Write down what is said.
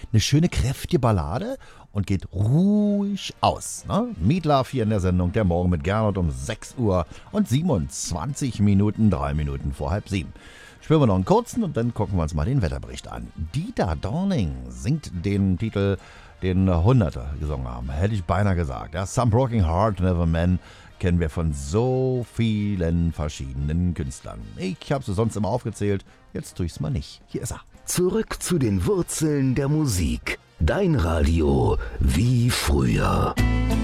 eine schöne, kräftige Ballade und geht ruhig aus. Ne? Meat Love hier in der Sendung Der Morgen mit Gernot um 6 Uhr und 27 Minuten, 3 Minuten vor halb 7. Spielen wir noch einen kurzen und dann gucken wir uns mal den Wetterbericht an. Dieter Dorning singt den Titel, den Hunderte gesungen haben. Hätte ich beinahe gesagt. Ja, Some Broken Heart, Never Man kennen wir von so vielen verschiedenen Künstlern. Ich habe sie sonst immer aufgezählt, jetzt tue ich es mal nicht. Hier ist er. Zurück zu den Wurzeln der Musik. Dein Radio wie früher.